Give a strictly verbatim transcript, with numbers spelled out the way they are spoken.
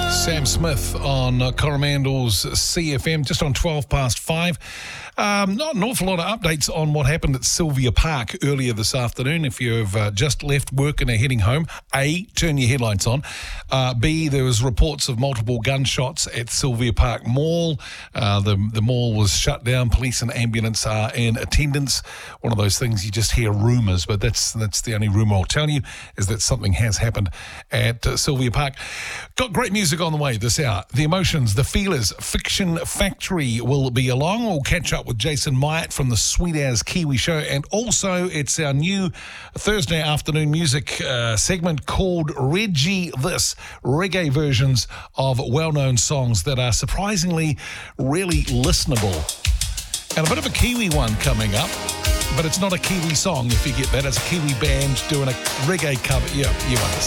Sam Smith on uh, Coromandel's C F M, just on twelve past five. Um, not an awful lot of updates on what happened at Sylvia Park earlier this afternoon. If you've uh, just left work and are heading home, A, turn your headlights on. Uh, B, there was reports of multiple gunshots at Sylvia Park Mall. Uh, the, the mall was shut down. Police and ambulance are in attendance. One of those things you just hear rumours, but that's that's the only rumour I'll tell you, is that something has happened at uh, Sylvia Park. Got great music on the way this hour. The Emotions, The Feelers, Fiction Factory will be along. We'll catch up with Jason Myatt from the Sweet As Kiwi Show, and also it's our new Thursday afternoon music uh, segment called Reggie This, reggae versions of well-known songs that are surprisingly really listenable. And a bit of a Kiwi one coming up, but it's not a Kiwi song, if you get that. It's a Kiwi band doing a reggae cover. Yeah, you understand.